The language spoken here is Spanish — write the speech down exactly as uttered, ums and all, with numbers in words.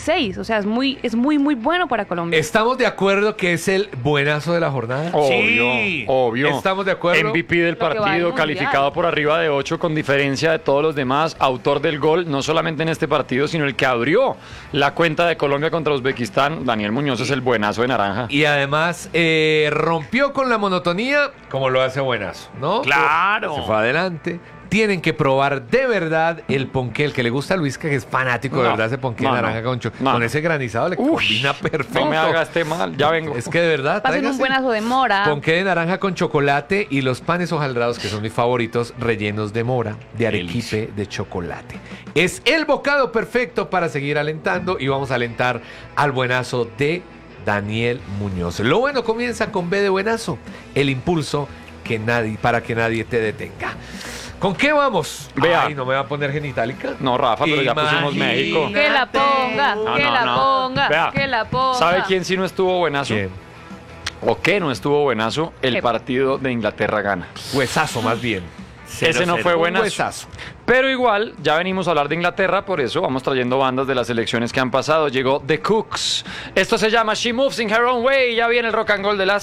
seis. O sea, es muy, es muy, muy bueno para Colombia. ¿Estamos de acuerdo que es el buenazo de la jornada? Obvio, Sí. obvio. ¿Estamos de acuerdo? M V P del Lo que va al partido, Mundial. calificado por arriba de ocho con diferencia de todos los demás, autor del gol, no solamente en este partido, sino el que abrió la cuenta de Colombia contra Uzbekistán. Daniel Muñoz es el buenazo de naranja. Y además eh, rompió con la monotonía como lo hace buenazo, ¿no? ¡Claro! Se fue adelante. Tienen que probar de verdad el ponqué, el que le gusta a Luisca, que es fanático de No, verdad ese ponqué no, naranja no, con, cho- no. con ese granizado le Uf, combina perfecto. No me hagas este mal, ya vengo. Es que de verdad, Pasen un tráigase buenazo de mora. ponqué de naranja con chocolate y los panes hojaldrados, que son mis favoritos, rellenos de mora, de arequipe, de chocolate. Es el bocado perfecto para seguir alentando y vamos a alentar al buenazo de Daniel Muñoz. Lo bueno comienza con B de buenazo, el impulso que nadie, para que nadie te detenga. ¿Con qué vamos? Vea. Ay, no me va a poner genitálica. No, Rafa, pero ya pusimos México. Que la ponga, No, que no, la no. ponga, Vea, que la ponga. ¿Sabe quién sí no estuvo buenazo? ¿Quién? ¿O qué no estuvo buenazo? El ¿Qué? partido de Inglaterra-Gana. Huesazo más bien. Ese no fue Un buenazo. huesazo. Pero igual, ya venimos a hablar de Inglaterra, por eso vamos trayendo bandas de las selecciones que han pasado. Llegó The Cooks. Esto se llama She Moves in Her Own Way. Ya viene el rock and roll de las